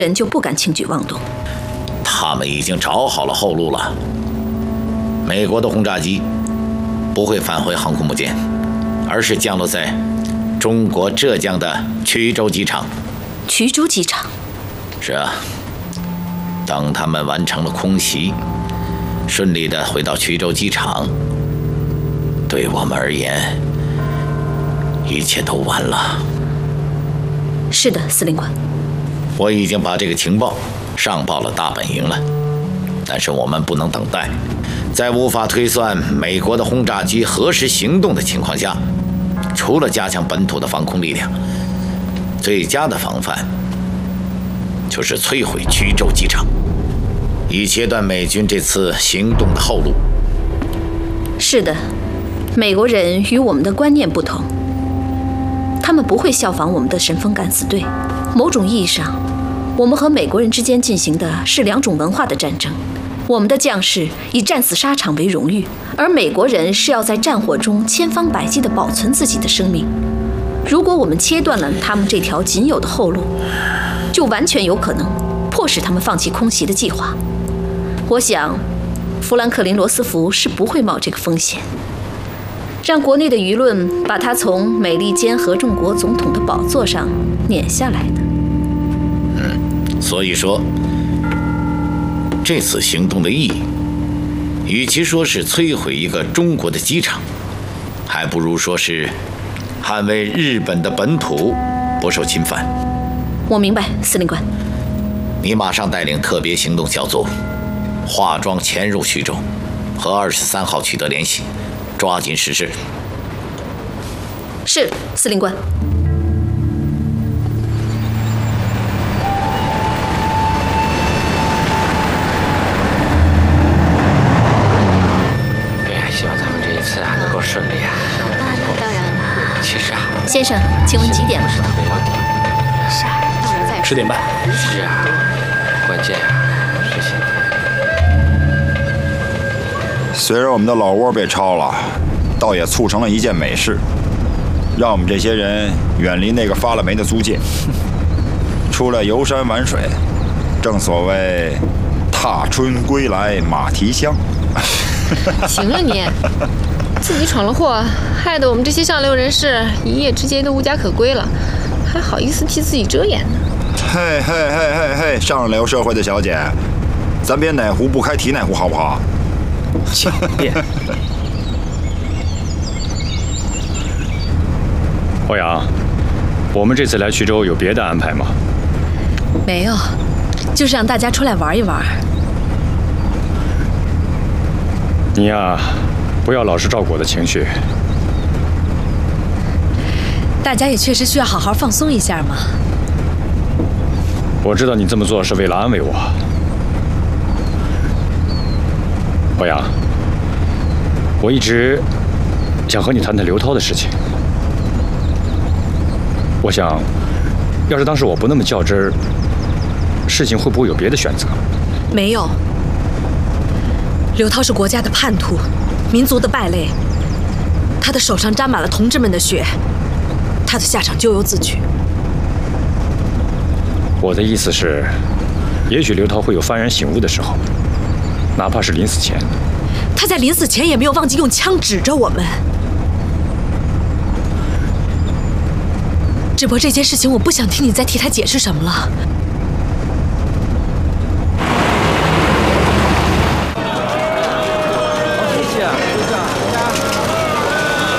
人就不敢轻举妄动。 他们已经找好了后路了。美国的轰炸机不会返回航空母舰，而是降落在中国浙江的衢州机场。 衢州机场？ 是啊。当他们完成了空袭，顺利地回到衢州机场，对我们而言，一切都完了。 是的，司令官。 我已经把这个情报上报了大本营了，但是我们不能等待，在无法推算美国的轰炸机何时行动的情况下，除了加强本土的防空力量，最佳的防范就是摧毁衢州机场，以切断美军这次行动的后路。 是的，美国人与我们的观念不同，他们不会效仿我们的神风敢死队。某种意义上，我们和美国人之间进行的是两种文化的战争。我们的将士以战死沙场为荣誉，而美国人是要在战火中千方百计地保存自己的生命。如果我们切断了他们这条仅有的后路，就完全有可能迫使他们放弃空袭的计划。我想，富兰克林·罗斯福是不会冒这个风险，让国内的舆论把他从美利坚合众国总统的宝座上撵下来的。 所以说，这次行动的意义，与其说是摧毁一个中国的机场，还不如说是捍卫日本的本土不受侵犯。 我明白，司令官。 你马上带领特别行动小组，化妆潜入衢州，和23号取得联系，抓紧实施。 是，司令官。 希望咱们这一次能够顺利啊！ 那当然了。 其实啊， 先生，请问几点了？ 是啊，到了再说。 10点半。 是啊，关键啊是现在。 虽然我们的老窝被抄了，倒也促成了一件美事，让我们这些人远离那个发了霉的租界，出来游山玩水。正所谓，踏春归来马蹄香。 行了你，自己闯了祸，害得我们这些上流人士一夜之间都无家可归了，还好意思替自己遮掩呢？ 嘿嘿嘿嘿嘿，上流社会的小姐，咱别哪壶不开提哪壶好不好？ 狡辩。欧阳，我们这次来衢州有别的安排吗？ 没有，就是让大家出来玩一玩。 你呀，不要老是照顾我的情绪。 大家也确实需要好好放松一下嘛。 我知道你这么做是为了安慰我。欧阳，我一直想和你谈谈刘涛的事情。我想，要是当时我不那么较真儿，事情会不会有别的选择？ 没有。刘涛是国家的叛徒，民族的败类，他的手上沾满了同志们的血，他的下场咎由自取。 我的意思是，也许刘涛会有幡然醒悟的时候，哪怕是临死前。 他在临死前也没有忘记用枪指着我们。只不过这件事情，我不想听你再替他解释什么了。